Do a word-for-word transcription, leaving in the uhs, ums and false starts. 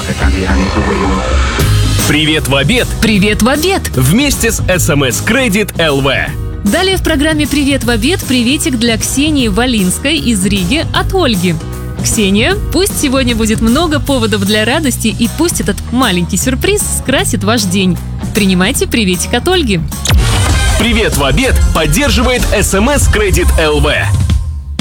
Привет в обед! Привет в обед! Вместе с эс эм эс Credit эл ви. Далее в программе «Привет в обед» приветик для Ксении Волинской из Риги от Ольги. Ксения, пусть сегодня будет много поводов для радости, и пусть этот маленький сюрприз скрасит ваш день. Принимайте приветик от Ольги. Привет в обед поддерживает эс эм эс Credit эл ви.